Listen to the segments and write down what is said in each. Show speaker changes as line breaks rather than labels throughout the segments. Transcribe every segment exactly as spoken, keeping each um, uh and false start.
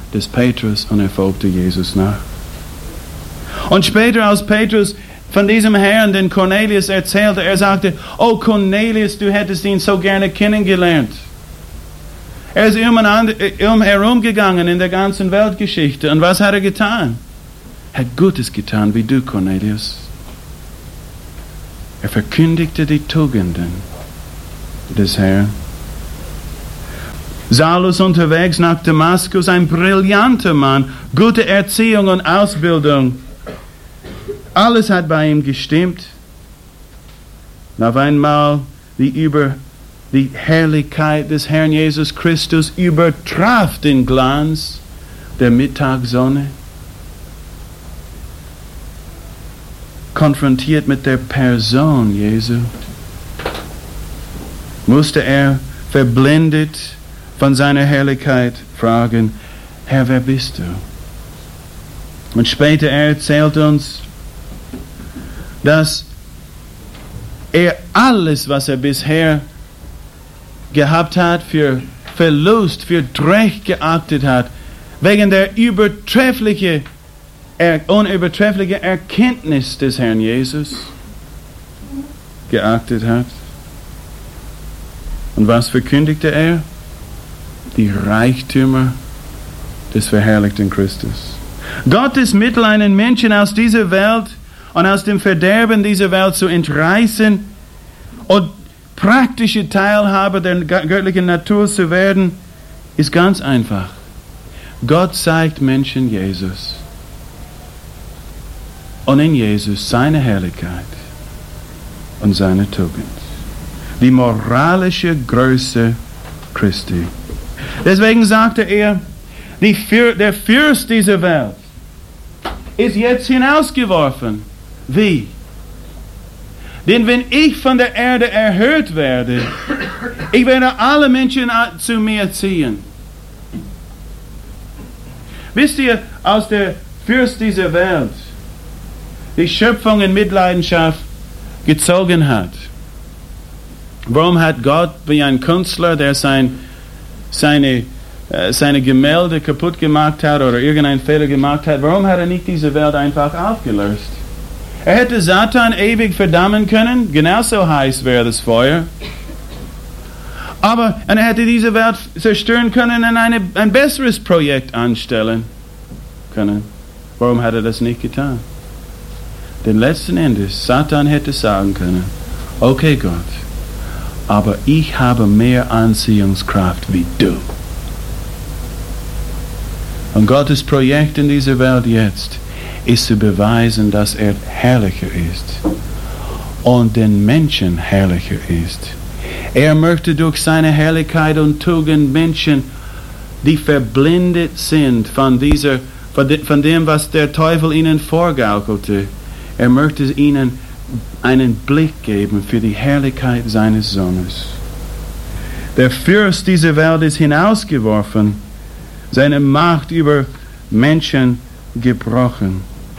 des Petrus und er folgte Jesus nach. Und später, als Petrus von diesem Herrn, den Cornelius, erzählte, er sagte, oh Cornelius, du hättest ihn so gerne kennengelernt. Er ist um herumgegangen in der ganzen Weltgeschichte. Und was hat er getan? Er hat Gutes getan, wie du, Cornelius. Er verkündigte die Tugenden des Herrn. Saulus unterwegs nach Damaskus, ein brillanter Mann, gute Erziehung und Ausbildung. Alles hat bei ihm gestimmt. Und auf einmal die, über, die Herrlichkeit des Herrn Jesus Christus übertraf den Glanz der Mittagssonne. Konfrontiert mit der Person Jesu, musste er verblendet von seiner Herrlichkeit fragen, Herr, wer bist du? Und später er erzählt uns, dass er alles, was er bisher gehabt hat, für Verlust, für Dreck geachtet hat, wegen der übertrefflichen, er, unübertrefflichen Erkenntnis des Herrn Jesus geachtet hat. Und was verkündigte er? Die Reichtümer des verherrlichten Christus. Gottes Mittel, einen Menschen aus dieser Welt und aus dem Verderben dieser Welt zu entreißen und praktische Teilhaber der göttlichen Natur zu werden, ist ganz einfach. Gott zeigt Menschen Jesus. Und in Jesus seine Herrlichkeit und seine Tugend. Die moralische Größe Christi. Deswegen sagte er, die Für, der Fürst dieser Welt ist jetzt hinausgeworfen. Wie? Denn wenn ich von der Erde erhöht werde, ich werde alle Menschen zu mir ziehen. Wisst ihr, als der Fürst dieser Welt die Schöpfung in Mitleidenschaft gezogen hat, warum hat Gott wie ein Künstler, der sein, seine, äh, seine Gemälde kaputt gemacht hat oder irgendeinen Fehler gemacht hat, warum hat er nicht diese Welt einfach aufgelöst? Er hätte Satan ewig verdammen können, genauso heiß wäre das Feuer. Aber er hätte diese Welt zerstören können und eine, ein besseres Projekt anstellen können. Warum hat er das nicht getan? Denn letzten Endes, Satan hätte sagen können, okay Gott, aber ich habe mehr Anziehungskraft wie du. Und Gottes Projekt in dieser Welt jetzt ist zu beweisen, dass er herrlicher ist und den Menschen herrlicher ist. Er möchte durch seine Herrlichkeit und Tugend Menschen, die verblindet sind von, dieser, von dem, was der Teufel ihnen vorgaukelte, er möchte ihnen einen Blick geben für die Herrlichkeit seines Sohnes. Der Fürst dieser Welt ist hinausgeworfen, seine Macht über Menschen gebrochen.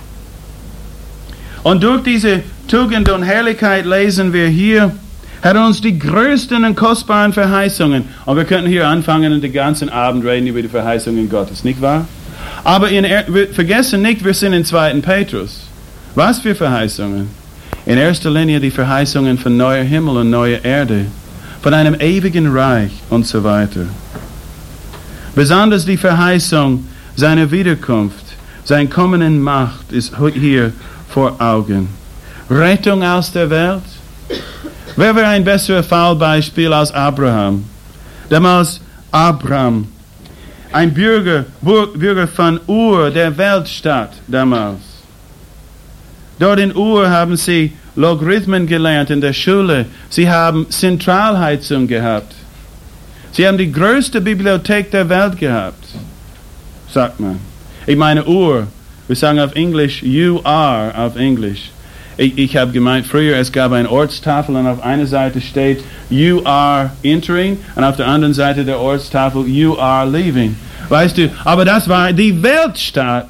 Und durch diese Tugend und Herrlichkeit lesen wir hier, hat er uns die größten und kostbaren Verheißungen. Und wir könnten hier anfangen und den ganzen Abend reden über die Verheißungen Gottes, nicht wahr? Aber in, wir vergessen nicht, wir sind in zweiten Petrus. Was für Verheißungen? In erster Linie die Verheißungen von neuer Himmel und neuer Erde, von einem ewigen Reich und so weiter. Besonders die Verheißung seiner Wiederkunft, sein Kommen in Macht ist hier vor Augen. Rettung aus der Welt. Wer wäre ein besseres Fallbeispiel als Abraham? Damals Abraham, ein Bürger, Bürger von Ur, der Weltstadt damals. Dort in Ur haben sie Logarithmen gelernt in der Schule. Sie haben Zentralheizung gehabt. Sie haben die größte Bibliothek der Welt gehabt, sagt man. Ich meine Ur. Wir sagen auf Englisch, you are auf Englisch. Ich, ich habe gemeint, früher es gab eine Ortstafel und auf einer Seite steht, you are entering und auf der anderen Seite der Ortstafel, you are leaving. Weißt du, aber das war die Weltstadt.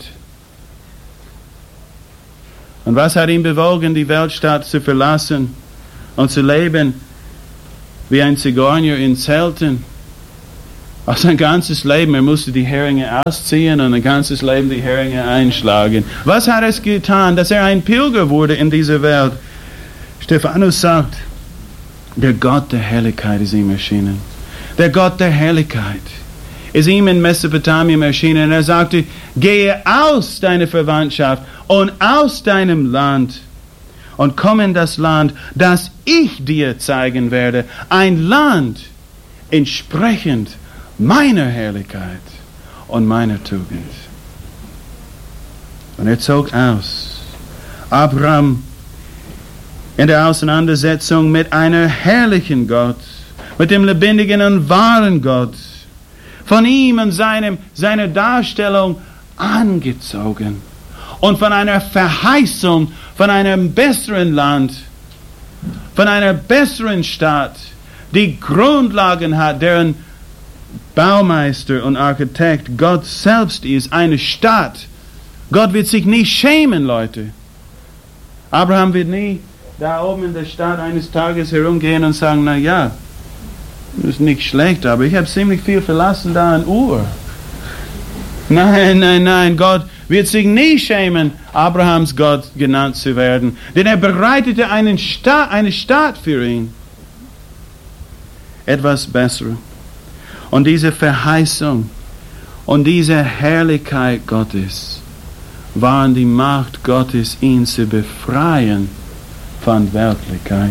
Und was hat ihn bewogen, die Weltstadt zu verlassen und zu leben wie ein Zigeuner in Zelten? Auch sein ganzes Leben, er musste die Heringe ausziehen und ein ganzes Leben die Heringe einschlagen. Was hat es getan, dass er ein Pilger wurde in dieser Welt? Stephanus sagt, der Gott der Herrlichkeit ist ihm erschienen. Der Gott der Herrlichkeit ist ihm in Mesopotamien erschienen. Er sagte, gehe aus deiner Verwandtschaft und aus deinem Land und komm in das Land, das ich dir zeigen werde. Ein Land entsprechend meiner Herrlichkeit und meiner Tugend. Und er zog aus. Abraham in der Auseinandersetzung mit einer herrlichen Gott, mit dem lebendigen und wahren Gott, von ihm und seinem, seiner Darstellung angezogen und von einer Verheißung, von einem besseren Land, von einer besseren Stadt, die Grundlagen hat, deren Baumeister und Architekt Gott selbst ist, eine Stadt. Gott wird sich nie schämen, Leute. Abraham wird nie da oben in der Stadt eines Tages herumgehen und sagen, na ja, das ist nicht schlecht, aber ich habe ziemlich viel verlassen da in Ur. Nein, nein, nein, Gott wird sich nie schämen, Abrahams Gott genannt zu werden, denn er bereitete einen Staat, eine Stadt für ihn. Etwas Besseres. Und diese Verheißung und diese Herrlichkeit Gottes waren die Macht Gottes, ihn zu befreien von Weltlichkeit.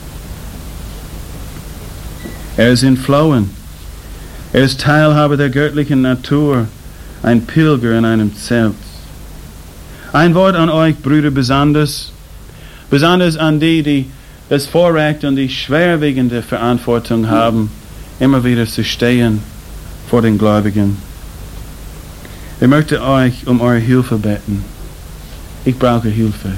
Er ist entflohen. Er ist Teilhaber der göttlichen Natur, ein Pilger in einem Zelt. Ein Wort an euch, Brüder, besonders, besonders an die, die das Vorrecht und die schwerwiegende Verantwortung haben, immer wieder zu stehen vor den Gläubigen. Ich möchte euch um eure Hilfe bitten. Ich brauche Hilfe.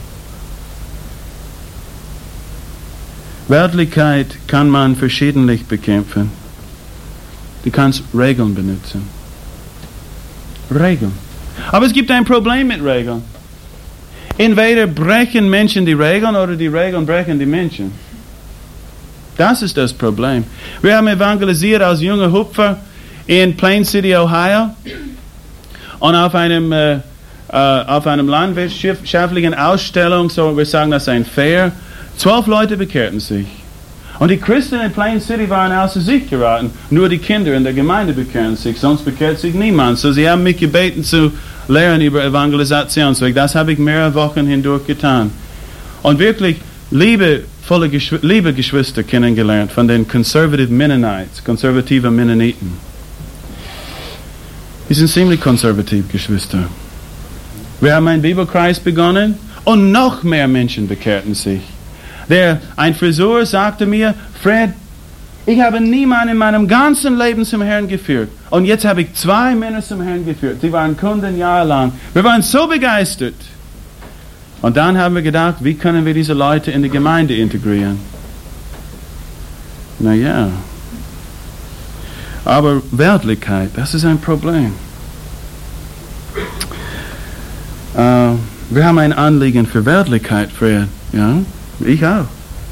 Weltlichkeit kann man verschiedentlich bekämpfen. Du kannst Regeln benutzen. Regeln. Aber es gibt ein Problem mit Regeln. Entweder brechen Menschen die Regeln oder die Regeln brechen die Menschen. Das ist das Problem. Wir haben evangelisiert als junge Hupfer in Plain City, Ohio. Und auf einem, äh, äh, auf einem landwirtschaftlichen Ausstellung, so wir sagen das ein Fair, zwölf Leute bekehrten sich. Und die Christen in Plain City waren außer sich geraten. Nur die Kinder in der Gemeinde bekehren sich, sonst bekehrt sich niemand. So sie haben mich gebeten zu lehren über Evangelisationsweg. Das habe ich mehrere Wochen hindurch getan. Und wirklich liebevolle Geschw- liebe Geschwister kennengelernt von den Conservative Mennonites, konservative Mennoniten. Die sind ziemlich konservativ, Geschwister. Wir haben einen Bibelkreis begonnen und noch mehr Menschen bekehrten sich. Der, ein Friseur sagte mir, Fred, ich habe niemanden in meinem ganzen Leben zum Herrn geführt. Und jetzt habe ich zwei Männer zum Herrn geführt. Sie waren Kunden jahrelang. Wir waren so begeistert. Und dann haben wir gedacht, wie können wir diese Leute in die Gemeinde integrieren? Naja. Aber Weltlichkeit, das ist ein Problem. Uh, wir haben ein Anliegen für Weltlichkeit, Fred. Ja? Ich auch.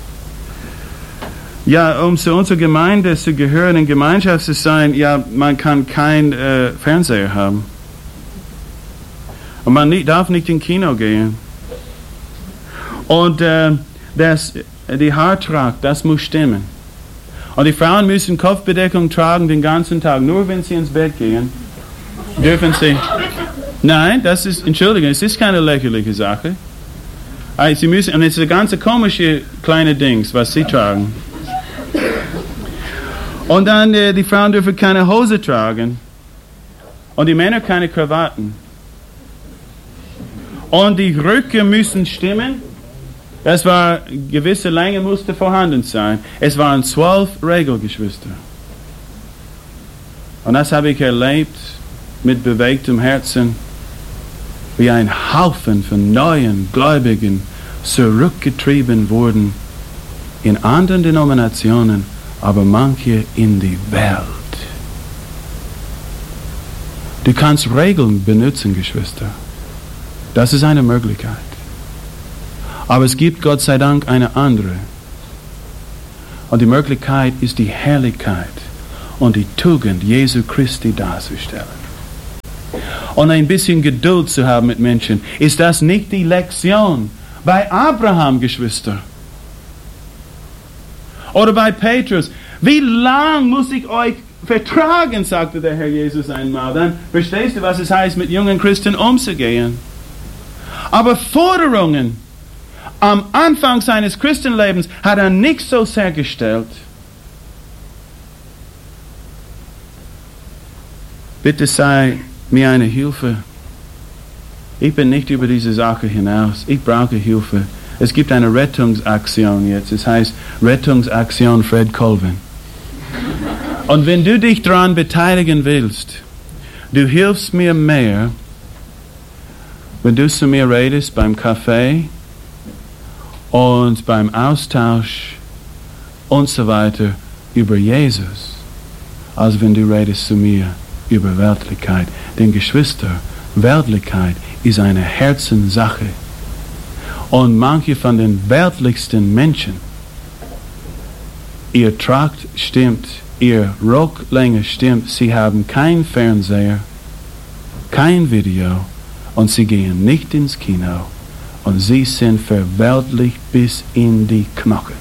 Ja, um zu unserer Gemeinde zu gehören, in Gemeinschaft zu sein, ja, man kann keinen äh, Fernseher haben. Und man nicht, darf nicht ins Kino gehen. Und äh, das, die Haartracht, das muss stimmen. Und die Frauen müssen Kopfbedeckung tragen den ganzen Tag. Nur wenn sie ins Bett gehen, dürfen sie... Nein, das ist, Entschuldigung, es ist keine lächerliche Sache. Sie müssen, und es ist ein ganz komische kleine Dings, was sie tragen. Und dann, äh, die Frauen dürfen keine Hose tragen. Und die Männer keine Krawatten. Und die Röcke müssen stimmen. Das war, gewisse Länge musste vorhanden sein. Es waren zwölf Regelgeschwister. Und das habe ich erlebt mit bewegtem Herzen, wie ein Haufen von neuen Gläubigen zurückgetrieben wurden in anderen Denominationen, aber manche in die Welt. Du kannst Regeln benutzen, Geschwister. Das ist eine Möglichkeit. Aber es gibt Gott sei Dank eine andere. Und die Möglichkeit ist die Herrlichkeit und die Tugend Jesu Christi darzustellen. Und ein bisschen Geduld zu haben mit Menschen. Ist das nicht die Lektion bei Abraham, Geschwister? Oder bei Petrus? Wie lang muss ich euch vertragen, sagte der Herr Jesus einmal. Dann verstehst du, was es heißt, mit jungen Christen umzugehen. Aber Forderungen am Anfang seines Christenlebens hat er nicht so sehr gestellt. Bitte sei mir eine Hilfe. Ich bin nicht über diese Sache hinaus. Ich brauche Hilfe. Es gibt eine Rettungsaktion jetzt. Es heißt Rettungsaktion Fred Colvin. Und wenn du dich daran beteiligen willst, du hilfst mir mehr, wenn du zu mir redest beim Kaffee und beim Austausch und so weiter über Jesus, als wenn du redest zu mir über Weltlichkeit. Denn Geschwister, Weltlichkeit ist eine Herzenssache. Und manche von den weltlichsten Menschen, ihr Trakt stimmt, ihr Rocklänge stimmt, sie haben keinen Fernseher, kein Video und sie gehen nicht ins Kino und sie sind verweltlicht bis in die Knochen.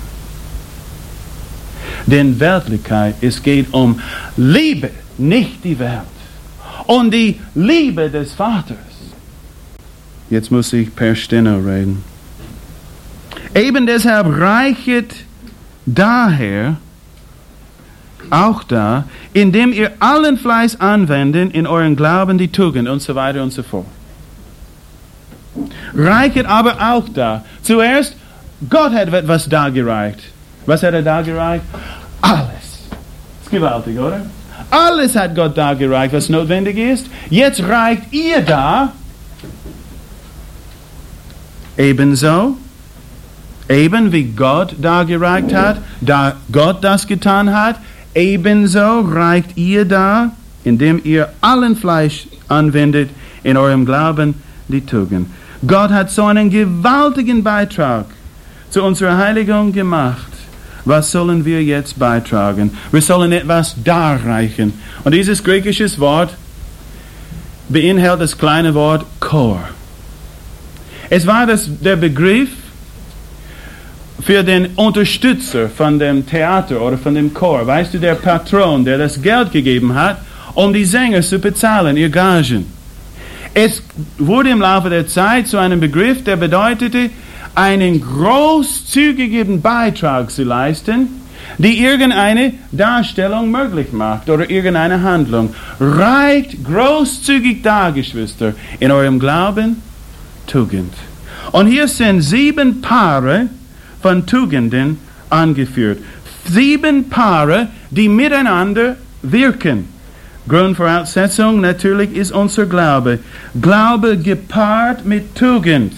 Denn Weltlichkeit, es geht um Liebe, nicht die Welt. Und die Liebe des Vaters. Jetzt muss ich per Steno reden. Eben deshalb reichet daher auch da, indem ihr allen Fleiß anwendet, in euren Glauben die Tugend und so weiter und so fort. Reichet aber auch da. Zuerst, Gott hat etwas dargereicht. Was hat er dargereicht? Alles. Das ist gewaltig, oder? Alles hat Gott dargereicht, was notwendig ist. Jetzt reicht ihr da. Ebenso, eben wie Gott dargereicht hat, da Gott das getan hat, ebenso reicht ihr da, indem ihr allen Fleisch anwendet, in eurem Glauben die Tugend. Gott hat so einen gewaltigen Beitrag zu unserer Heiligung gemacht. Was sollen wir jetzt beitragen? Wir sollen etwas darreichen. Und dieses griechische Wort beinhaltet das kleine Wort Chor. Es war das, der Begriff für den Unterstützer von dem Theater oder von dem Chor. Weißt du, der Patron, der das Geld gegeben hat, um die Sänger zu bezahlen, ihr Gagen. Es wurde im Laufe der Zeit zu einem Begriff, der bedeutete, einen großzügigen Beitrag zu leisten, die irgendeine Darstellung möglich macht oder irgendeine Handlung. Reicht großzügig da, Geschwister, in eurem Glauben Tugend. Und hier sind sieben Paare von Tugenden angeführt. Sieben Paare, die miteinander wirken. Grundvoraussetzung natürlich ist unser Glaube. Glaube gepaart mit Tugend.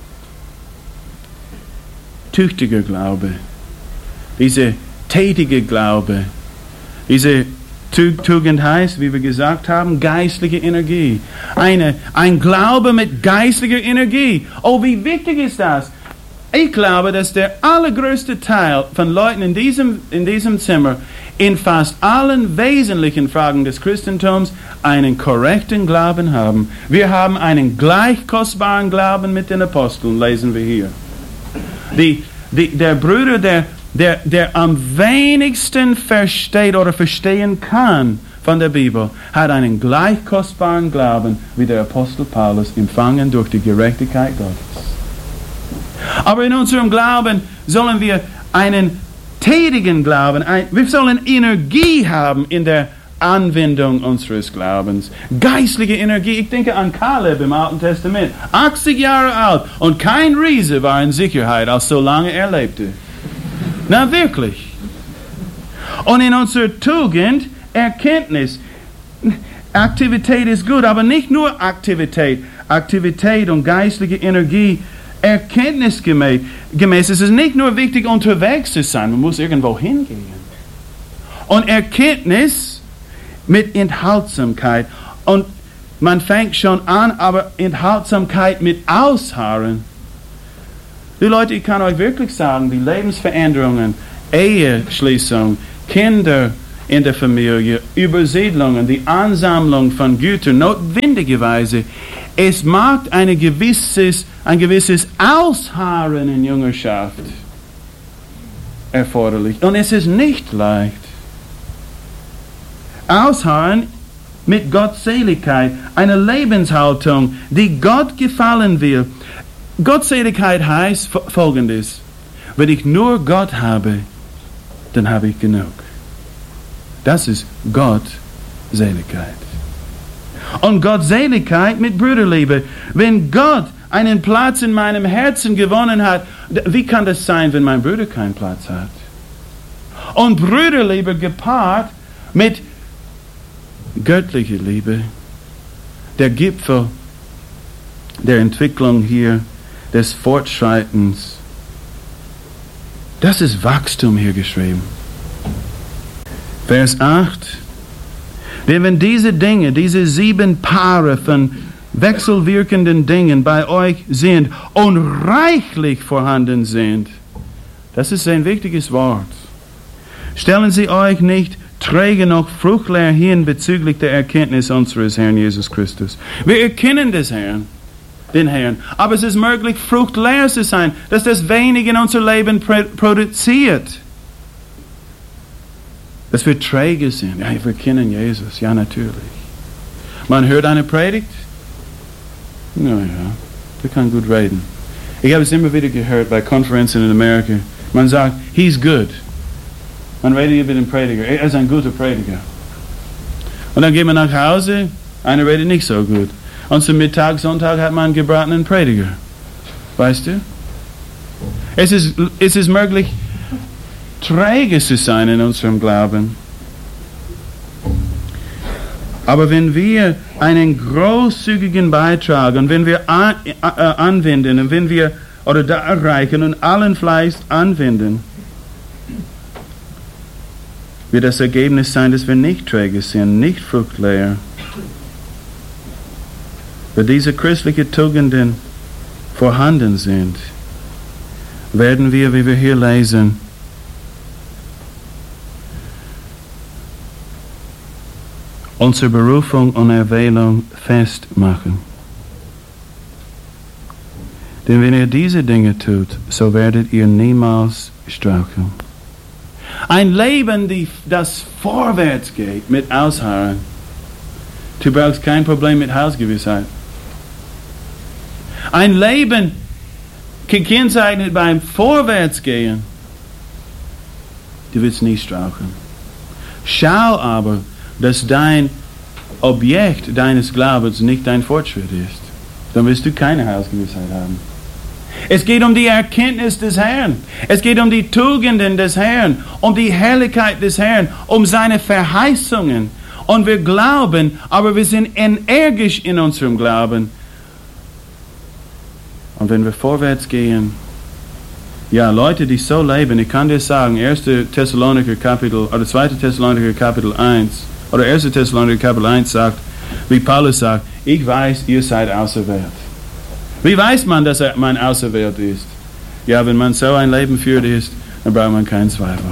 Tüchtiger Glaube, diese tätige Glaube, diese Tugend heißt, wie wir gesagt haben, geistliche Energie. Eine, ein Glaube mit geistlicher Energie. Oh, wie wichtig ist das? Ich glaube, dass der allergrößte Teil von Leuten in diesem, in diesem Zimmer in fast allen wesentlichen Fragen des Christentums einen korrekten Glauben haben. Wir haben einen gleich kostbaren Glauben mit den Aposteln, lesen wir hier. Die, die, der Bruder, der, der, der am wenigsten versteht oder verstehen kann von der Bibel, hat einen gleich kostbaren Glauben wie der Apostel Paulus, empfangen durch die Gerechtigkeit Gottes. Aber in unserem Glauben sollen wir einen tätigen Glauben, ein, wir sollen Energie haben in der Anwendung unseres Glaubens. Geistliche Energie. Ich denke an Kaleb im Alten Testament. achtzig Jahre alt und kein Riese war in Sicherheit, als so lange er lebte. Na wirklich. Und in unserer Tugend, Erkenntnis. Aktivität ist gut, aber nicht nur Aktivität. Aktivität und geistliche Energie. Erkenntnisgemäß. Es ist nicht nur wichtig, unterwegs zu sein. Man muss irgendwo hingehen. Und Erkenntnis mit Enthaltsamkeit. Und man fängt schon an, aber Enthaltsamkeit mit Ausharren. Die Leute, ich kann euch wirklich sagen, die Lebensveränderungen, Eheschließung, Kinder, in der Familie, Übersiedlungen, die Ansammlung von Gütern, notwendigerweise, es macht eine gewisses, ein gewisses Ausharren in Jüngerschaft erforderlich. Und es ist nicht leicht. Ausharren mit Gottseligkeit, eine Lebenshaltung, die Gott gefallen will. Gottseligkeit heißt Folgendes: Wenn ich nur Gott habe, dann habe ich genug. Das ist Gottseligkeit. Und Gottseligkeit mit Brüderliebe. Wenn Gott einen Platz in meinem Herzen gewonnen hat, wie kann das sein, wenn mein Bruder keinen Platz hat? Und Brüderliebe gepaart mit göttlicher Liebe, der Gipfel der Entwicklung hier, des Fortschreitens. Das ist Wachstum hier geschrieben. Vers acht. Denn wenn diese Dinge, diese sieben Paare von wechselwirkenden Dingen bei euch sind und reichlich vorhanden sind, das ist ein wichtiges Wort. Stellen Sie euch nicht träge noch fruchtleer hin bezüglich der Erkenntnis unseres Herrn Jesus Christus. Wir erkennen des Herrn, den Herrn, aber es ist möglich, fruchtleer zu sein, dass das wenig in unser Leben produziert. Dass wir träge sind. Ja, wir kennen Jesus. Ja, natürlich. Man hört eine Predigt. Naja, der kann gut reden. Ich habe es immer wieder gehört bei Konferenzen in Amerika. Man sagt, he's good. Man redet über den Prediger. Er ist ein guter Prediger. Und dann geht man nach Hause. Einer redet nicht so gut. Und zum Mittag, Sonntag hat man einen gebratenen Prediger. Weißt du? Es ist, es ist möglich, träge zu sein in unserem Glauben. Aber wenn wir einen großzügigen Beitrag und wenn wir an, äh, anwenden und wenn wir oder da erreichen und allen Fleiß anwenden, wird das Ergebnis sein, dass wir nicht träge sind, nicht fruchtleer. Wenn diese christlichen Tugenden vorhanden sind, werden wir, wie wir hier lesen, unsere Berufung und Erwählung festmachen. Denn wenn ihr diese Dinge tut, so werdet ihr niemals straucheln. Ein Leben, die, das vorwärts geht mit Ausharren. Du brauchst kein Problem mit Heilsgewissheit. Ein Leben gekennzeichnet beim Vorwärtsgehen. Du wirst nicht straucheln. Schau aber, dass dein Objekt deines Glaubens nicht dein Fortschritt ist. Dann wirst du keine Heilsgewissheit haben. Es geht um die Erkenntnis des Herrn. Es geht um die Tugenden des Herrn, um die Herrlichkeit des Herrn, um seine Verheißungen. Und wir glauben, aber wir sind energisch in unserem Glauben. Und wenn wir vorwärts gehen, ja, Leute, die so leben, ich kann dir sagen, erster Thessaloniker Kapitel, oder zweiter Thessaloniker Kapitel eins, oder erster Thessaloniker Kapitel eins sagt, wie Paulus sagt, ich weiß, ihr seid auserwählt. Wie weiß man, dass man auserwählt ist? Ja, wenn man so ein Leben führt ist, dann braucht man keinen Zweifel.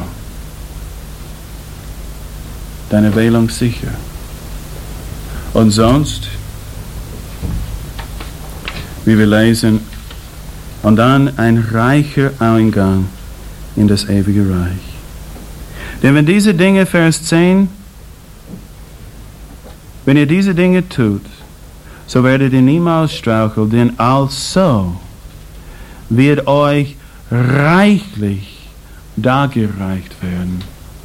Deine Wählung sicher. Und sonst, wie wir lesen, und dann ein reicher Eingang in das ewige Reich. Denn wenn diese Dinge, Vers zehn, wenn ihr diese Dinge tut, so werdet ihr niemals straucheln, denn also wird euch reichlich dargereicht werden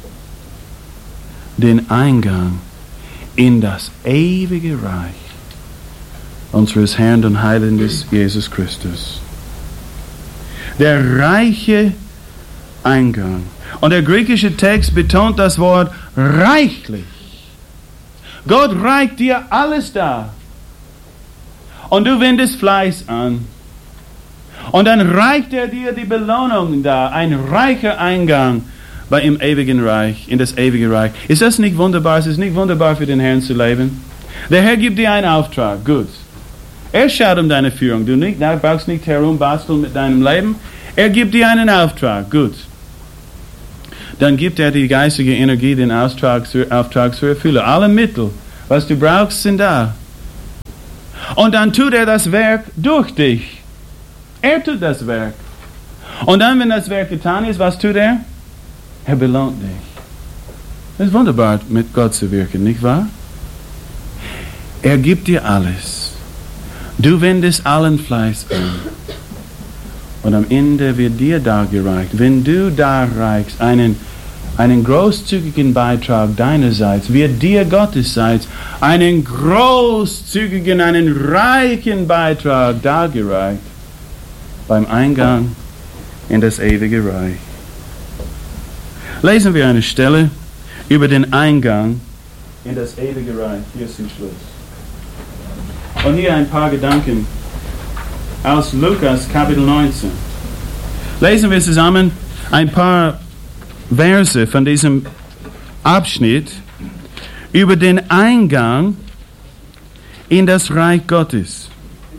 den Eingang in das ewige Reich unseres Herrn und Heilandes Jesus Christus. Der reiche Eingang. Und der griechische Text betont das Wort reichlich. Gott reicht dir alles da. Und du wendest Fleiß an. Und dann reicht er dir die Belohnung da. Ein reicher Eingang bei im ewigen Reich, in das ewige Reich. Ist das nicht wunderbar? Ist es nicht wunderbar, für den Herrn zu leben? Der Herr gibt dir einen Auftrag. Gut. Er schaut um deine Führung. Du nicht, du brauchst nicht herumbasteln mit deinem Leben. Er gibt dir einen Auftrag. Gut. dann gibt er die geistige Energie, den Auftrag zu, Auftrag zu erfüllen. Alle Mittel, was du brauchst, sind da. Und dann tut er das Werk durch dich. Er tut das Werk. Und dann, wenn das Werk getan ist, was tut er? Er belohnt dich. Es ist wunderbar, mit Gott zu wirken, nicht wahr? Er gibt dir alles. Du wendest allen Fleiß an. Und am Ende wird dir dargereicht, wenn du darreichst, einen, einen großzügigen Beitrag deinerseits, wird dir Gottesseits einen großzügigen, einen reichen Beitrag dargereicht beim Eingang in das ewige Reich. Lesen wir eine Stelle über den Eingang in das ewige Reich. Hier ist zum Schluss. Und hier ein paar Gedanken aus Lukas Kapitel neunzehn. Lesen wir zusammen ein paar Verse von diesem Abschnitt über den Eingang in das Reich Gottes.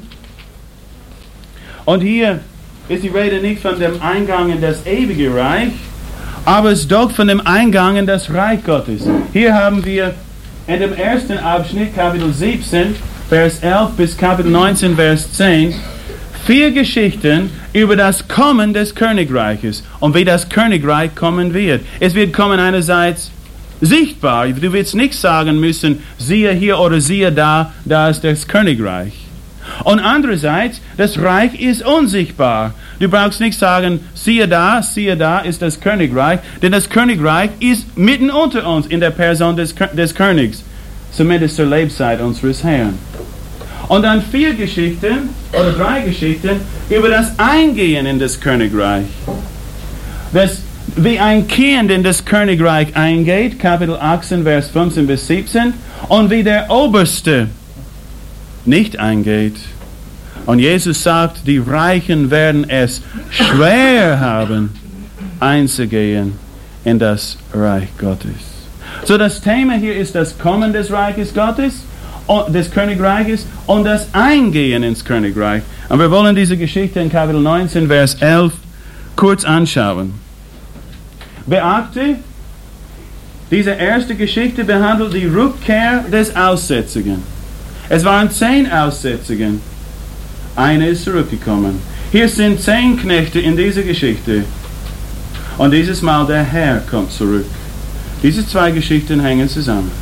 Und hier ist die Rede nicht von dem Eingang in das ewige Reich, aber es ist doch von dem Eingang in das Reich Gottes. Hier haben wir in dem ersten Abschnitt, Kapitel siebzehn, Vers elf bis Kapitel neunzehn, Vers zehn, vier Geschichten über das Kommen des Königreiches und wie das Königreich kommen wird. Es wird kommen einerseits sichtbar. Du wirst nicht sagen müssen, siehe hier oder siehe da, da ist das Königreich. Und andererseits, das Reich ist unsichtbar. Du brauchst nicht sagen, siehe da, siehe da ist das Königreich, denn das Königreich ist mitten unter uns in der Person des, des Königs, zumindest zur Lebzeit unseres Herrn. Und dann vier Geschichten, oder drei Geschichten, über das Eingehen in das Königreich. Das, wie ein Kind in das Königreich eingeht, Kapitel achtzehn, Vers fünfzehn bis siebzehn, und wie der Oberste nicht eingeht. Und Jesus sagt, die Reichen werden es schwer haben, einzugehen in das Reich Gottes. So, das Thema hier ist das Kommen des Reiches Gottes, des Königreiches und das Eingehen ins Königreich. Und wir wollen diese Geschichte in Kapitel neunzehn, Vers elf kurz anschauen. Beachte, diese erste Geschichte behandelt die Rückkehr des Aussätzigen. Es waren zehn Aussätzigen. Einer ist zurückgekommen. Hier sind zehn Knechte in dieser Geschichte. Und dieses Mal der Herr kommt zurück. Diese zwei Geschichten hängen zusammen.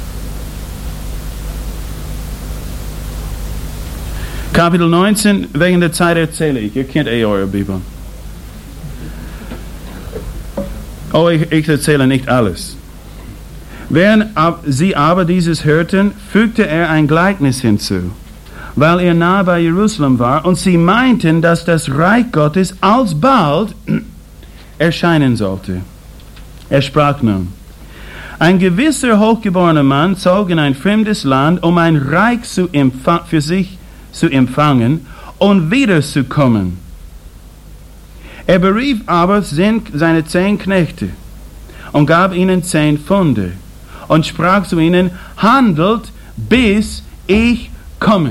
Kapitel neunzehn, wegen der Zeit erzähle ich. Ihr kennt eh eure Bibel. Oh, ich, ich erzähle nicht alles. Während ab, sie aber dieses hörten, fügte er ein Gleichnis hinzu, weil er nahe bei Jerusalem war und sie meinten, dass das Reich Gottes alsbald erscheinen sollte. Er sprach nun: Ein gewisser hochgeborener Mann zog in ein fremdes Land, um ein Reich zu empf- für sich zu empfangen und wiederzukommen. Er berief aber seine zehn Knechte und gab ihnen zehn Pfunde und sprach zu ihnen: Handelt, bis ich komme.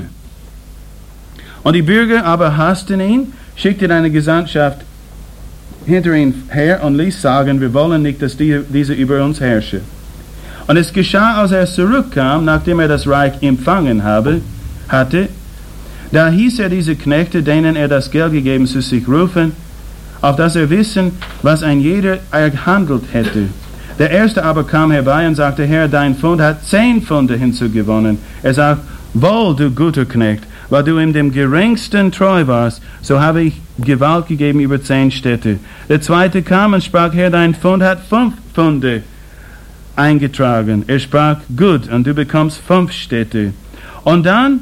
Und die Bürger aber hassten ihn, schickten eine Gesandtschaft hinter ihn her und ließ sagen: Wir wollen nicht, dass die, diese über uns herrsche. Und es geschah, als er zurückkam, nachdem er das Reich empfangen habe, hatte, da hieß er diese Knechte, denen er das Geld gegeben, zu sich rufen, auf dass er wissen, was ein jeder erhandelt hätte. Der erste aber kam herbei und sagte: Herr, dein Pfund hat zehn Pfunde hinzugewonnen. Er sagt: Wohl, du guter Knecht, weil du in dem geringsten treu warst, so habe ich Gewalt gegeben über zehn Städte. Der zweite kam und sprach: Herr, dein Pfund hat fünf Pfunde eingetragen. Er sprach: Gut, und du bekommst fünf Städte. Und dann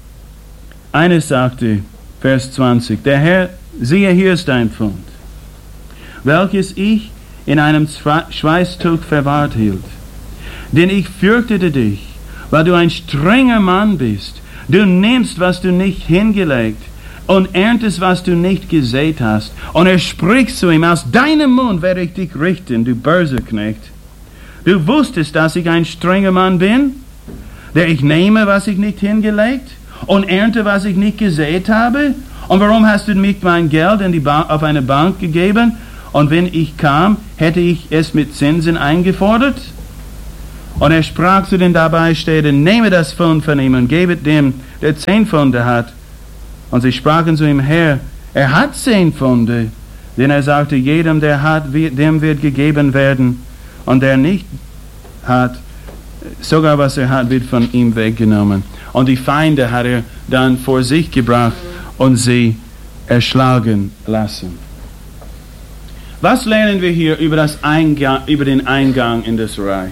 eines sagte, Vers zwanzig, der Herr, siehe, hier ist dein Pfund, welches ich in einem Schweißtuch verwahrt hielt. Denn ich fürchtete dich, weil du ein strenger Mann bist. Du nimmst, was du nicht hingelegt, und erntest, was du nicht gesät hast. Und er spricht zu ihm: Aus deinem Mund werde ich dich richten, du böser Knecht. Du wusstest, dass ich ein strenger Mann bin, der ich nehme, was ich nicht hingelegt, und ernte, was ich nicht gesät habe? Und warum hast du mich mein Geld in die ba- auf eine Bank gegeben Und wenn ich kam, hätte ich es mit Zinsen eingefordert? Und er sprach zu den Dabeistehenden, nehme das Pfund von ihm und gebet dem, der zehn Pfunde hat. Und sie sprachen zu ihm, Herr, er hat zehn Pfunde. Denn er sagte, jedem, der hat, dem wird gegeben werden. Und der nicht hat, sogar was er hat, wird von ihm weggenommen. Und die Feinde hat er dann vor sich gebracht und sie erschlagen lassen. Was lernen wir hier über, das Eingang, über den Eingang in das Reich?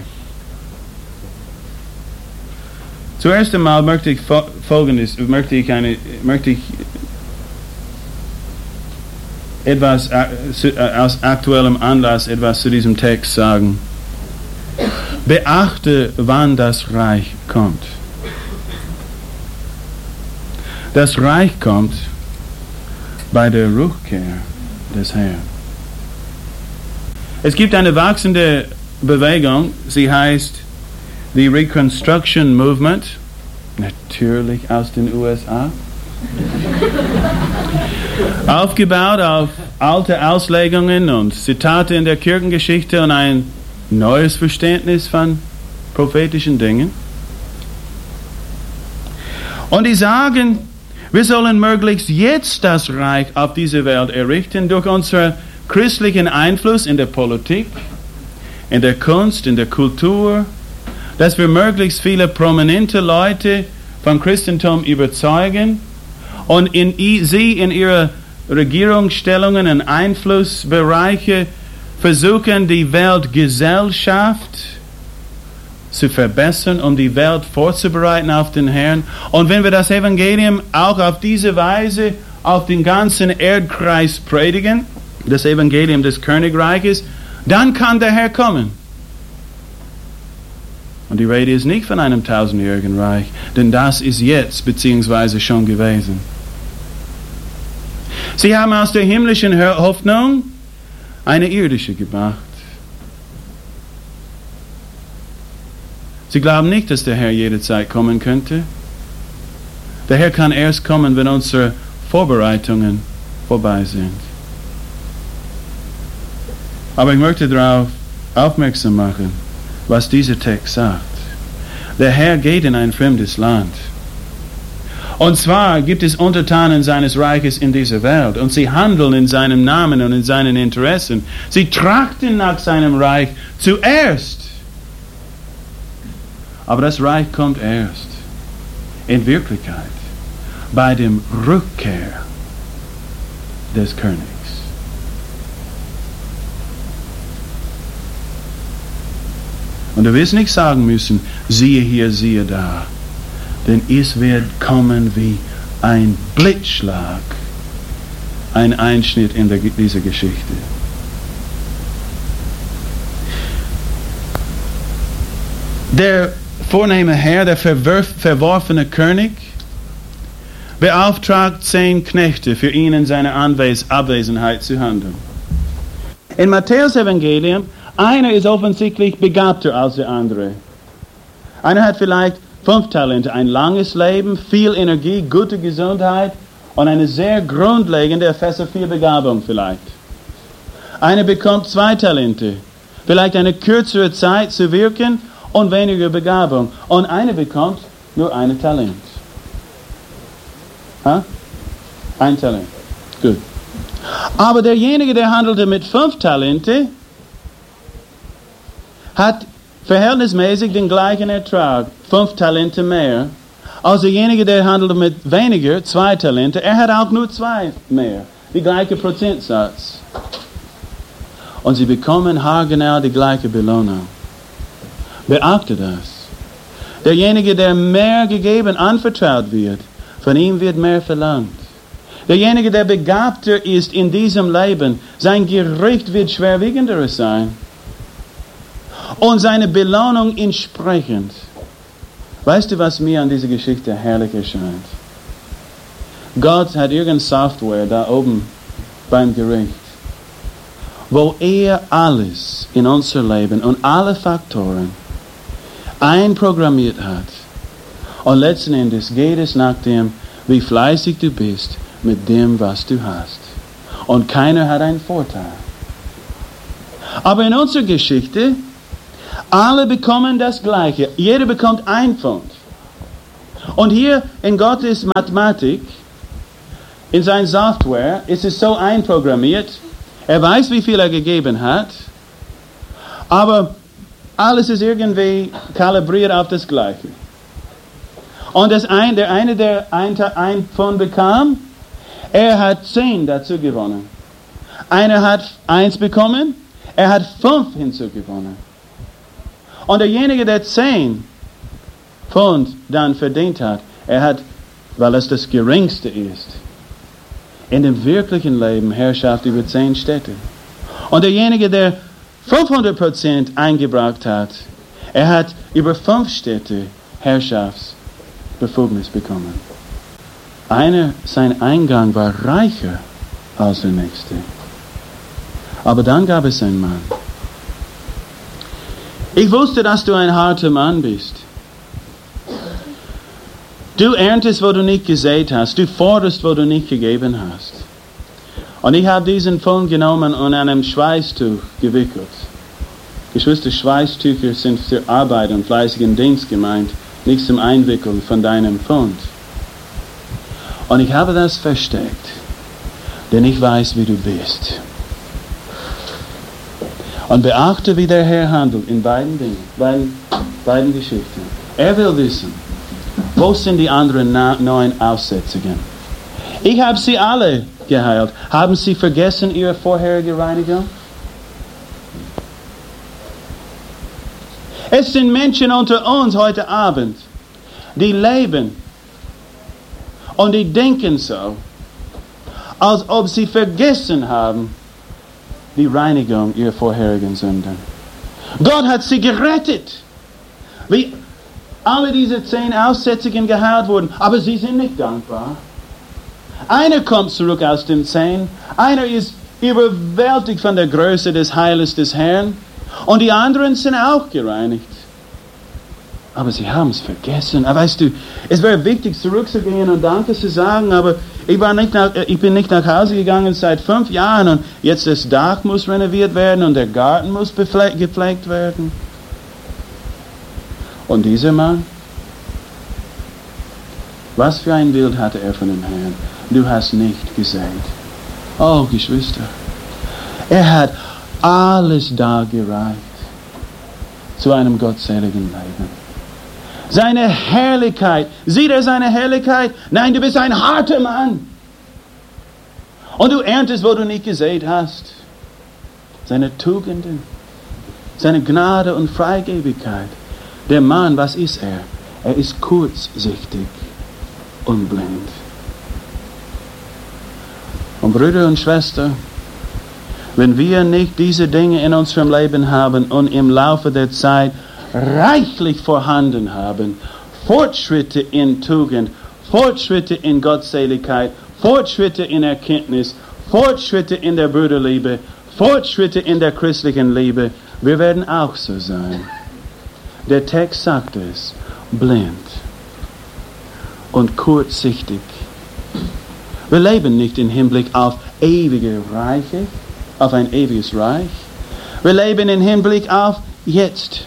Zuerst einmal möchte ich Folgendes, möchte ich, eine, möchte ich etwas aus aktuellem Anlass etwas zu diesem Text sagen. Beachte, wann das Reich kommt. Das Reich kommt bei der Rückkehr des Herrn. Es gibt eine wachsende Bewegung, sie heißt the Reconstruction Movement, natürlich aus den U S A. Aufgebaut auf alte Auslegungen und Zitate in der Kirchengeschichte und ein neues Verständnis von prophetischen Dingen. Und die sagen, wir sollen möglichst jetzt das Reich auf diese Welt errichten durch unseren christlichen Einfluss in der Politik, in der Kunst, in der Kultur, dass wir möglichst viele prominente Leute vom Christentum überzeugen und in sie in ihre Regierungsstellungen und Einflussbereiche versuchen, die Weltgesellschaft zu verbessern, um die Welt vorzubereiten auf den Herrn. Und wenn wir das Evangelium auch auf diese Weise auf den ganzen Erdkreis predigen, das Evangelium des Königreiches, dann kann der Herr kommen. Und die Rede ist nicht von einem tausendjährigen Reich, denn das ist jetzt beziehungsweise schon gewesen. Sie haben aus der himmlischen Hoffnung eine irdische gemacht. Sie glauben nicht, dass der Herr jederzeit kommen könnte. Der Herr kann erst kommen, wenn unsere Vorbereitungen vorbei sind. Aber ich möchte darauf aufmerksam machen, was dieser Text sagt. Der Herr geht in ein fremdes Land. Und zwar gibt es Untertanen seines Reiches in dieser Welt. Und sie handeln in seinem Namen und in seinen Interessen. Sie trachten nach seinem Reich zuerst. Aber das Reich kommt erst in Wirklichkeit bei dem Rückkehr des Königs. Und du wirst nicht sagen müssen, siehe hier, siehe da. Denn es wird kommen wie ein Blitzschlag, ein Einschnitt in der, dieser Geschichte. Der vornehme Herr, der verwerf, verworfene König, beauftragt zehn Knechte, für ihn in seiner Anwes- Abwesenheit zu handeln. In Matthäus Evangelium, einer ist offensichtlich begabter als der andere. Einer hat vielleicht fünf Talente, ein langes Leben, viel Energie, gute Gesundheit und eine sehr grundlegende Epheser vier Begabung vielleicht. Einer bekommt zwei Talente, vielleicht eine kürzere Zeit zu wirken und weniger Begabung. Und einer bekommt nur ein Talent. Ha? Ein Talent. Gut. Aber derjenige, der handelte mit fünf Talente, hat verhältnismäßig den gleichen Ertrag, fünf Talente mehr, als derjenige, der handelte mit weniger, zwei Talente, er hat auch nur zwei mehr, die gleiche Prozentsatz. Und sie bekommen haargenau die gleiche Belohnung. Beachte das. Derjenige, der mehr gegeben, anvertraut wird, von ihm wird mehr verlangt. Derjenige, der begabter ist in diesem Leben, sein Gericht wird schwerwiegender sein. Und seine Belohnung entsprechend. Weißt du, was mir an dieser Geschichte herrlich erscheint? Gott hat irgendeine Software da oben beim Gericht, wo er alles in unser Leben und alle Faktoren einprogrammiert hat. Und letzten Endes geht es nach dem, wie fleißig du bist mit dem, was du hast. Und keiner hat einen Vorteil. Aber in unserer Geschichte, alle bekommen das Gleiche. Jeder bekommt ein Pfund. Und hier in Gottes Mathematik, in seiner Software, ist es so einprogrammiert, er weiß, wie viel er gegeben hat, aber alles ist irgendwie kalibriert auf das Gleiche. Und das ein, der eine, der ein, ein Pfund bekam, er hat zehn dazu gewonnen. Einer hat eins bekommen, er hat fünf hinzugewonnen. Und derjenige, der zehn Pfund dann verdient hat, er hat, weil es das geringste ist, in dem wirklichen Leben Herrschaft über zehn Städte. Und derjenige, der fünfhundert Prozent eingebracht hat, er hat über fünf Städte Herrschaftsbefugnis bekommen. Einer, sein Eingang war reicher als der nächste. Aber dann gab es einen Mann. Ich wusste, dass du ein harter Mann bist. Du erntest, wo du nicht gesät hast. Du forderst, wo du nicht gegeben hast. Und ich habe diesen Pfund genommen und an einem Schweißtuch gewickelt. Geschwister, Schweißtücher sind für Arbeit und fleißigen Dienst gemeint, nicht zum Einwickeln von deinem Pfund. Und ich habe das versteckt, denn ich weiß, wie du bist. Und beachte, wie der Herr handelt in beiden Dingen, beiden, beiden Geschichten. Er will wissen, wo sind die anderen neun Aussätzigen? Ich habe sie alle geheilt. Haben sie vergessen ihre vorherige Reinigung? Es sind Menschen unter uns heute Abend, die leben und die denken so, als ob sie vergessen haben, die Reinigung ihrer vorherigen Sünden. Gott hat sie gerettet. Wie alle diese zehn Aussätzigen geheilt wurden, aber sie sind nicht dankbar. Einer kommt zurück aus den zehn, einer ist überwältigt von der Größe des Heiles des Herrn und die anderen sind auch gereinigt. Aber sie haben es vergessen. Aber weißt du, es wäre wichtig zurückzugehen und Danke zu sagen, aber ich, war nicht nach, ich bin nicht nach Hause gegangen seit fünf Jahren und jetzt das Dach muss renoviert werden und der Garten muss bepflegt, gepflegt werden. Und dieser Mann, was für ein Bild hatte er von dem Herrn? Du hast nicht gesät. Oh, Geschwister, er hat alles dargereicht zu einem gottseligen Leben. Seine Herrlichkeit, sieht er seine Herrlichkeit? Nein, du bist ein harter Mann. Und du erntest, wo du nicht gesät hast. Seine Tugenden, seine Gnade und Freigebigkeit. Der Mann, was ist er? Er ist kurzsichtig und blind. Und Brüder und Schwestern, wenn wir nicht diese Dinge in unserem Leben haben und im Laufe der Zeit reichlich vorhanden haben, Fortschritte in Tugend, Fortschritte in Gottseligkeit, Fortschritte in Erkenntnis, Fortschritte in der Brüderliebe, Fortschritte in der christlichen Liebe, wir werden auch so sein. Der Text sagt es, blind und kurzsichtig. Wir leben nicht im Hinblick auf ewige Reiche, auf ein ewiges Reich. Wir leben im Hinblick auf jetzt.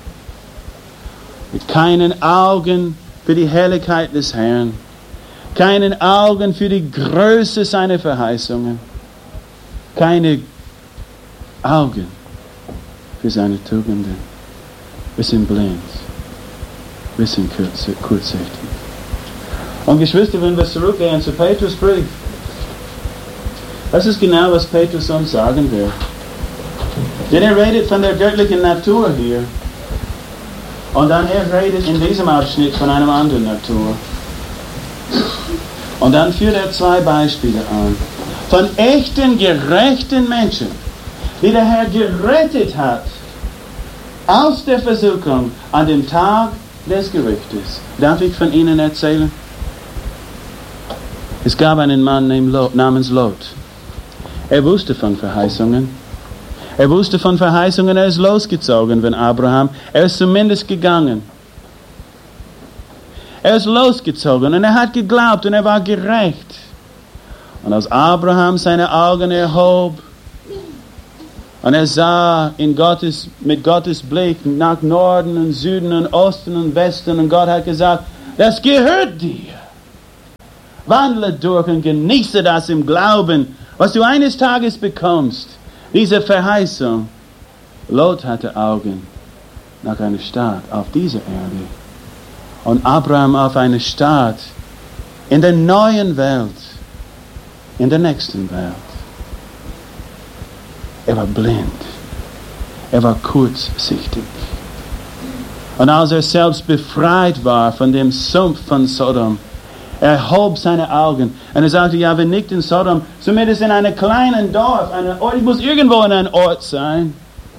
Mit keinen Augen für die Herrlichkeit des Herrn, keinen Augen für die Größe seiner Verheißungen, keine Augen für seine Tugenden. Wir sind blind, wir sind kurzsichtig. Und Geschwister, wenn wir zurückgehen zu Petrus Brief, das ist genau, was Petrus uns sagen will. Denn er redet von der göttlichen Natur hier. Und dann er redet in diesem Abschnitt von einer anderen Natur. Und dann führt er zwei Beispiele an. Von echten, gerechten Menschen, die der Herr gerettet hat aus der Versuchung an dem Tag des Gerichtes. Darf ich von ihnen erzählen? Es gab einen Mann namens Lot. Er wusste von Verheißungen. Er wusste von Verheißungen, er ist losgezogen von Abraham. Er ist zumindest gegangen. Er ist losgezogen und er hat geglaubt und er war gerecht. Und als Abraham seine Augen erhob Und er sah in Gottes, mit Gottes Blick nach Norden und Süden und Osten und Westen. Und Gott hat gesagt, das gehört dir. Wandle durch und genieße das im Glauben, was du eines Tages bekommst. Diese Verheißung. Lot hatte Augen nach einer Stadt auf dieser Erde. Und Abraham auf eine Stadt in der neuen Welt, in der nächsten Welt. Er war blind. Er war kurzsichtig. Und als er selbst befreit war von dem Sumpf von Sodom, er hob seine Augen und er sagte, ja, wenn nicht in Sodom, zumindest in einem kleinen Dorf, einem Ort, ich muss irgendwo in einem Ort sein.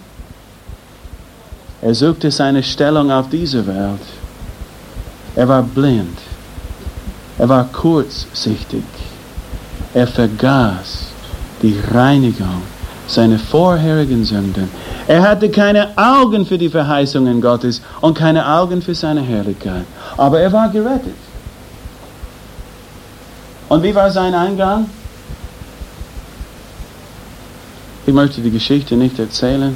Er suchte seine Stellung auf dieser Welt. Er war blind. Er war kurzsichtig. Er vergaß die Reinigung seiner vorherigen Sünden. Er hatte keine Augen für die Verheißungen Gottes und keine Augen für seine Herrlichkeit. Aber er war gerettet. Und wie war sein Eingang? Ich möchte die Geschichte nicht erzählen.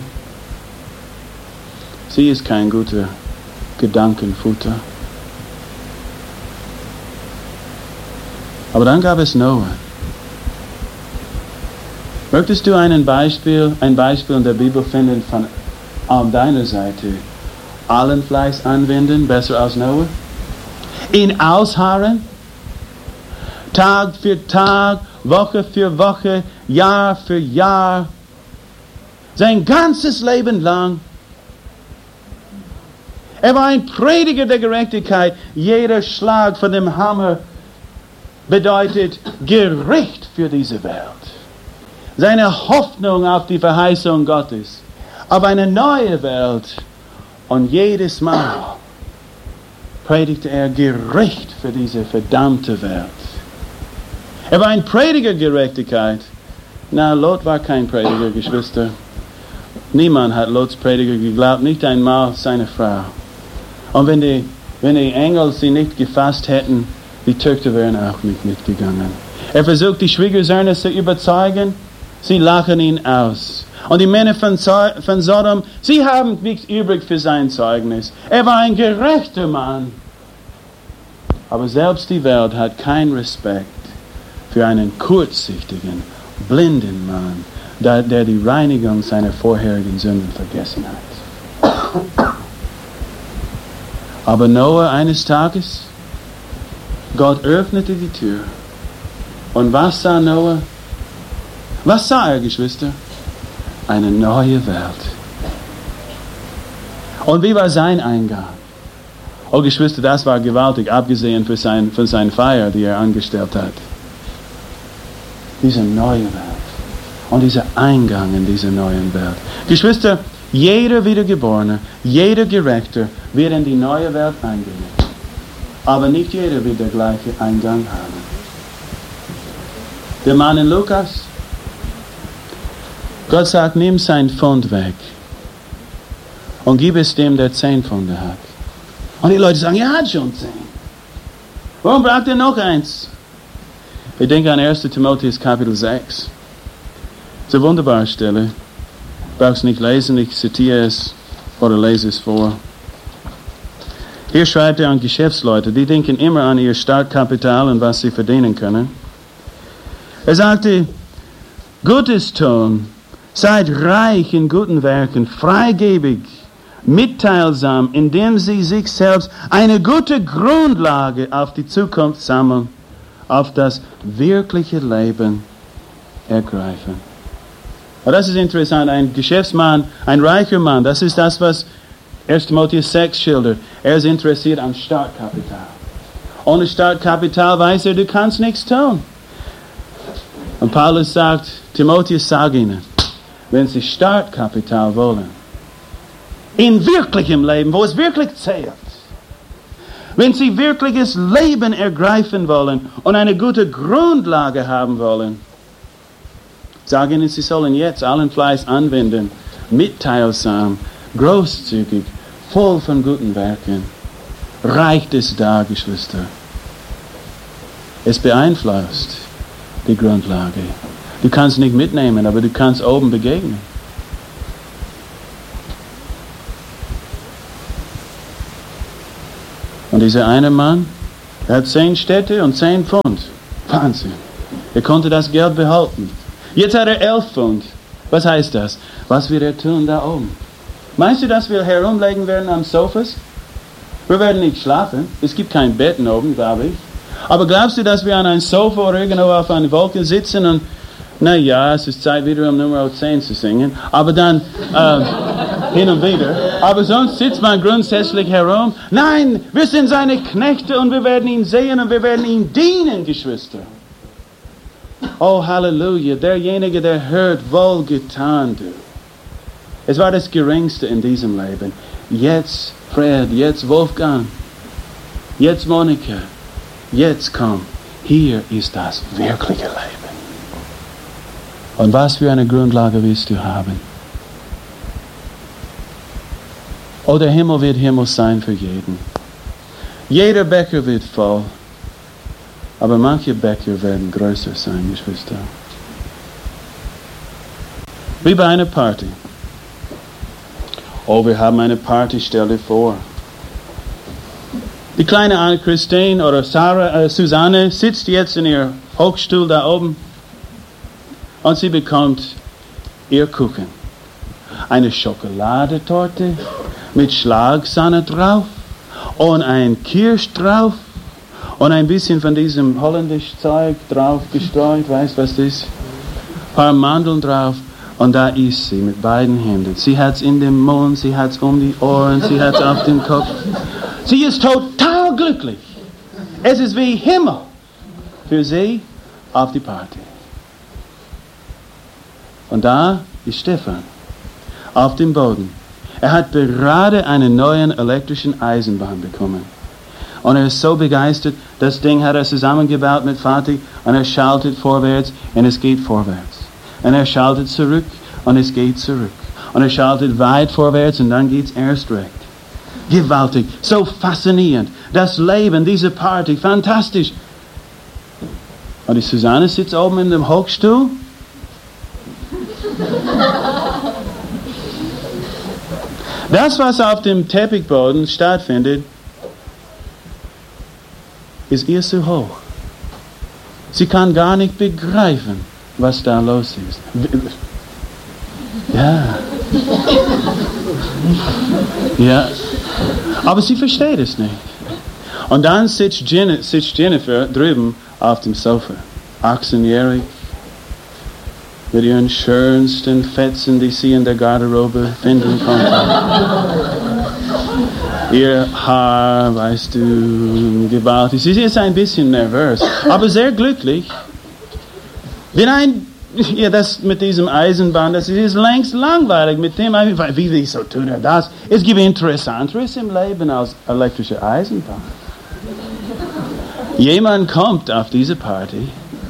Sie ist kein guter Gedankenfutter. Aber dann gab es Noah. Möchtest du ein Beispiel, ein Beispiel in der Bibel finden von auf deiner Seite allen Fleiß anwenden, besser als Noah? Ihn ausharren, Tag für Tag, Woche für Woche, Jahr für Jahr, sein ganzes Leben lang. Er war ein Prediger der Gerechtigkeit. Jeder Schlag von dem Hammer bedeutet Gericht für diese Welt. Seine Hoffnung auf die Verheißung Gottes, auf eine neue Welt. Und jedes Mal predigte er Gericht für diese verdammte Welt. Er war ein Prediger Gerechtigkeit. Na, Lot war kein Prediger, Geschwister. Niemand hat Lots Prediger geglaubt, nicht einmal seine Frau. Und wenn die, wenn die Engel sie nicht gefasst hätten, die Töchter wären auch nicht mitgegangen. Er versucht, die Schwiegersöhne zu überzeugen. Sie lachen ihn aus. Und die Männer von, von Sodom, sie haben nichts übrig für sein Zeugnis. Er war ein gerechter Mann. Aber selbst die Welt hat keinen Respekt für einen kurzsichtigen, blinden Mann, der, der die Reinigung seiner vorherigen Sünden vergessen hat. Aber Noah eines Tages, Gott öffnete die Tür. Und was sah Noah? Was sah er, Geschwister? Eine neue Welt. Und wie war sein Eingang? Oh, Geschwister, das war gewaltig, abgesehen von, sein, von seiner Feier, die er angestellt hat. Diese neue Welt. Und dieser Eingang in diese neue Welt. Geschwister, jeder Wiedergeborene, jeder Gerechter wird in die neue Welt eingehen. Aber nicht jeder wird der gleiche Eingang haben. Der Mann in Lukas, Gott sagt, nimm sein Pfund weg und gib es dem, der zehn Pfunde hat. Und die Leute sagen, er hat schon zehn. Warum braucht er noch eins? Ich denke an erster Timotheus Kapitel sechs. Das ist eine wunderbare Stelle. Du brauchst nicht lesen, ich zitiere es oder lese es vor. Hier schreibt er an Geschäftsleute, die denken immer an ihr Startkapital und was sie verdienen können. Er sagte, Gutes tun, seid reich in guten Werken, freigebig, mitteilsam, indem sie sich selbst eine gute Grundlage auf die Zukunft sammeln, auf das wirkliche Leben ergreifen. Aber das ist interessant, ein Geschäftsmann, ein reicher Mann, das ist das, was erster Timotheus sechs schildert. Er ist interessiert am Startkapital. Ohne Startkapital weiß er, du kannst nichts tun. Und Paulus sagt, Timotheus, sag ihnen, wenn sie Startkapital wollen, in wirklichem Leben, wo es wirklich zählt, wenn sie wirkliches Leben ergreifen wollen und eine gute Grundlage haben wollen, sag ihnen, sie sollen jetzt allen Fleiß anwenden, mitteilsam, großzügig, voll von guten Werken. Reicht es da, Geschwister? Es beeinflusst die Grundlage. Du kannst nicht mitnehmen, aber du kannst oben begegnen. Und dieser eine Mann, er hat zehn Städte und zehn Pfund. Wahnsinn. Er konnte das Geld behalten. Jetzt hat er elf Pfund. Was heißt das? Was wird er tun da oben? Meinst du, dass wir herumlegen werden am Sofas? Wir werden nicht schlafen. Es gibt kein Bett oben, glaube ich. Aber glaubst du, dass wir an einem Sofa oder irgendwo auf einer Wolke sitzen und, na ja, es ist Zeit wieder um Nummer zehn zu singen, aber dann äh, hin und wieder. Aber sonst sitzt man grundsätzlich herum. Nein, wir sind seine Knechte und wir werden ihn sehen und wir werden ihm dienen, Geschwister. Oh, Halleluja, derjenige, der hört, wohlgetan, du. Es war das Geringste in diesem Leben. Jetzt Fred, jetzt Wolfgang, jetzt Monika, jetzt komm. Hier ist das wirkliche Leben. Und was für eine Grundlage willst du haben? Oh, der Himmel wird Himmel sein für jeden. Jeder Becher wird voll. Aber manche Becher werden größer sein, Geschwister. Wie bei einer Party. Oh, wir haben eine Party, stell dir vor. Die kleine Anne-Christine oder Sarah, äh, Susanne sitzt jetzt in ihrem Hochstuhl da oben und sie bekommt ihr Kuchen. Eine Schokoladentorte mit Schlagsahne drauf und ein Kirsch drauf und ein bisschen von diesem holländischen Zeug drauf gestreut, weißt du was das ist? Ein paar Mandeln drauf und da ist sie mit beiden Händen. Sie hat es in dem Mund, sie hat es um die Ohren, sie hat es auf dem Kopf. Sie ist total glücklich. Es ist wie Himmel für sie auf die Party. Und da ist Stefan auf dem Boden. Er hat gerade einen neuen elektrischen Eisenbahn bekommen. Und er ist so begeistert, das Ding hat er zusammengebaut mit Vati und er schaltet vorwärts und es geht vorwärts. Und er schaltet zurück und es geht zurück. Und er schaltet weit vorwärts und dann geht es erst recht. Gewaltig, so faszinierend. Das Leben, diese Party, fantastisch. Und die Susanne sitzt oben in dem Hochstuhl. Das, was auf dem Teppichboden stattfindet, ist ihr zu hoch. Sie kann gar nicht begreifen, was da los ist. Ja. Ja. Aber sie versteht es nicht. Und dann sitzt, Jen- sitzt Jennifer drüben auf dem Sofa. achtzehnjährig. Mit ihren schönsten Fetzen, die sie in der Garderobe finden konnte. Ihr Haar, weißt du, gewaltig. Sie ist ein bisschen nervös, aber sehr glücklich. Wenn ein, ja, das mit diesem Eisenbahn, das ist längst langweilig mit dem, wie, wieso tut er das? Es gibt Interessanteres im Leben als elektrische Eisenbahn. Jemand kommt auf diese Party.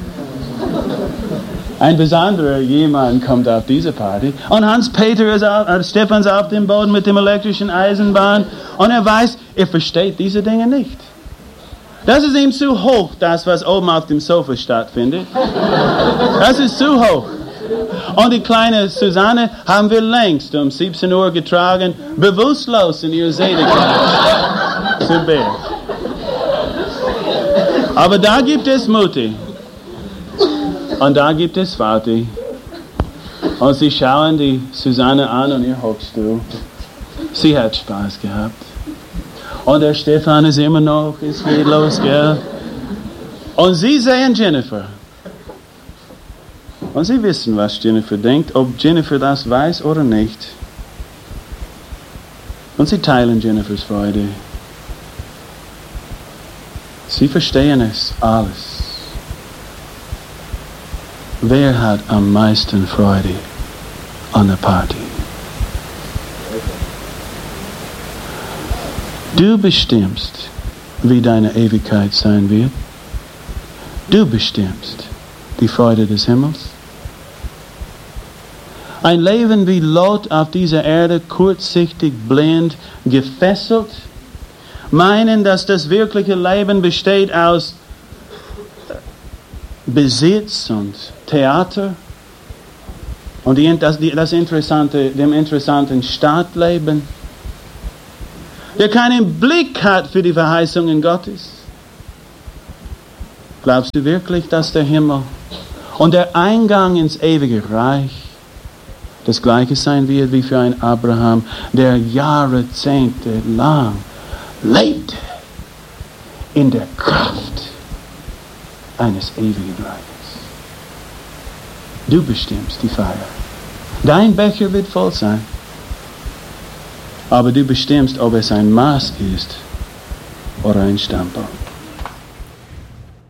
Ein besonderer jemand kommt auf diese Party und Hans-Peter ist auf, äh, Stefan ist auf dem Boden mit dem elektrischen Eisenbahn und er weiß, er versteht diese Dinge nicht. Das ist ihm zu hoch, das, was oben auf dem Sofa stattfindet. Das ist zu hoch. Und die kleine Susanne haben wir längst um siebzehn Uhr getragen, bewusstlos in ihre Seligkeit zu Bett. Aber da gibt es Mutti. Und da gibt es Vati. Und sie schauen die Susanne an und ihr Hochstuhl. Sie hat Spaß gehabt. Und der Stefan ist immer noch, es geht los, gell? Und sie sehen Jennifer. Und sie wissen, was Jennifer denkt, ob Jennifer das weiß oder nicht. Und sie teilen Jennifers Freude. Sie verstehen es alles. Wer hat am meisten Freude an der Party? Du bestimmst, wie deine Ewigkeit sein wird. Du bestimmst die Freude des Himmels. Ein Leben wie Lot auf dieser Erde, kurzsichtig, blind, gefesselt, meinen, dass das wirkliche Leben besteht aus Besitz und Theater und die, das, die, das interessante, dem interessanten Stadtleben. der keinen Blick hat für die Verheißungen Gottes. Glaubst du wirklich, dass der Himmel und der Eingang ins ewige Reich das Gleiche sein wird wie für einen Abraham, der Jahrzehnte lang lebte in der Kraft eines ewigen Reiches? Du bestimmst die Feier. Dein Becher wird voll sein. Aber du bestimmst, ob es ein Maß ist oder ein Stammball.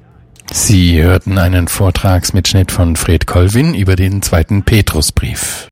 Sie hörten einen Vortragsmitschnitt von Fred Colvin über den zweiten Petrusbrief.